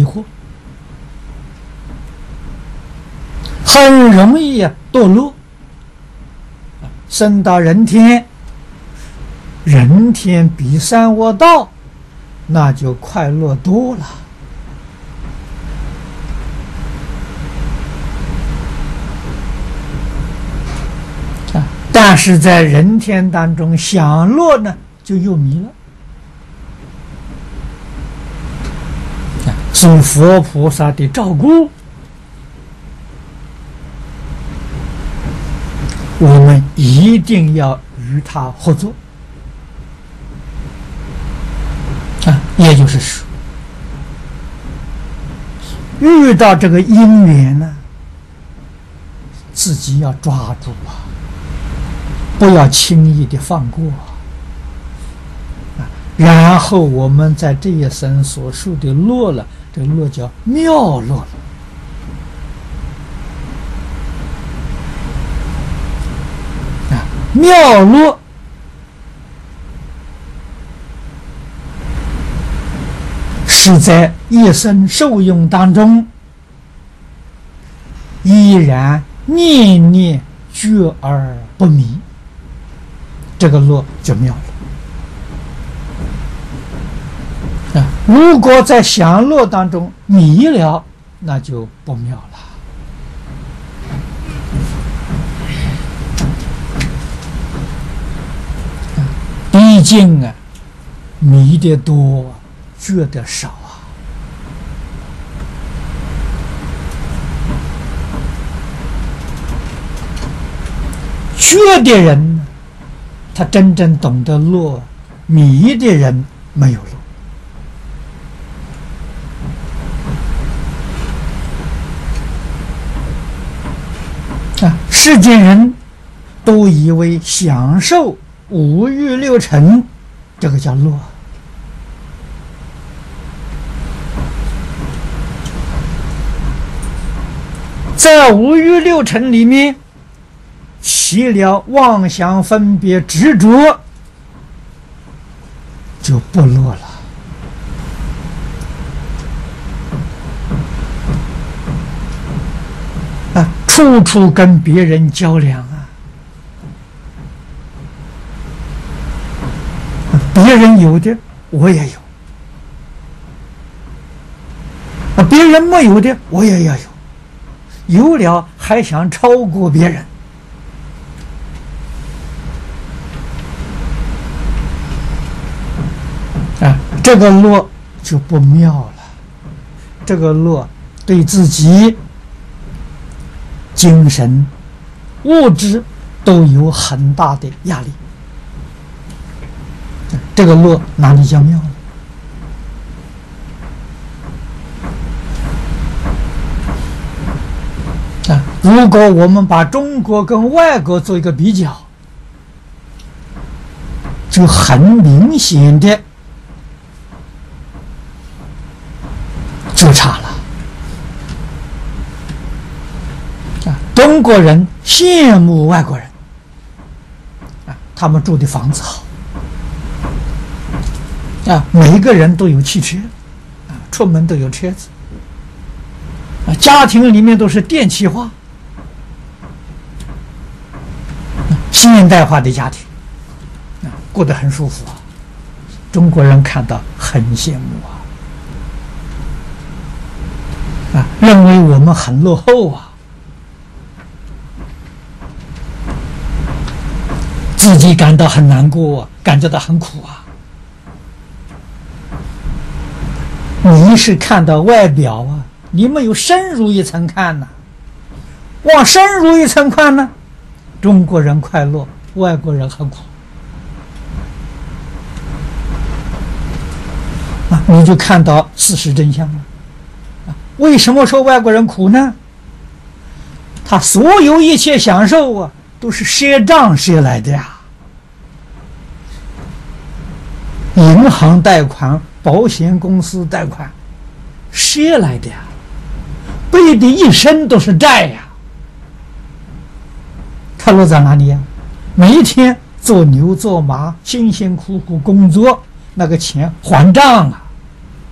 惑，很容易堕落，升到人天，人天比三恶道，那就快乐多了。但是在人天当中享乐呢，就又迷了。所以佛菩萨的照顾，我们一定要与他合作也就是说，遇到这个因缘呢，自己要抓住不要轻易的放过然后我们在这一生所受的乐了，这个乐叫妙乐了妙乐是在一生受用当中，依然念念觉而不迷，这个乐就妙了。如果在享乐当中迷了，那就不妙了。毕竟迷得多，觉得少觉的人呢，他真正懂得乐；迷的人没有乐。世间人都以为享受五欲六尘，这个叫乐。在五欲六尘里面，起了妄想分别执着，就不乐了。处处跟别人较量别人有的我也有，别人没有的我也要有，有了还想超过别人，这个乐就不妙了。这个乐对自己精神、物质都有很大的压力，这个乐哪里叫妙呢？如果我们把中国跟外国做一个比较，就很明显的就差了。中国人羡慕外国人他们住的房子好每一个人都有汽车出门都有车子家庭里面都是电气化现代化的家庭过得很舒服中国人看到很羡慕认为我们很落后自己感到很难过感觉到很苦你是看到外表你没有深入一层看往深入一层看呢，中国人快乐，外国人很苦你就看到事实真相了为什么说外国人苦呢？他所有一切享受都是赊账赊来的银行贷款、保险公司贷款，赊来的背的一身都是债他落在哪里每一天做牛做马，辛辛苦苦工作，那个钱还账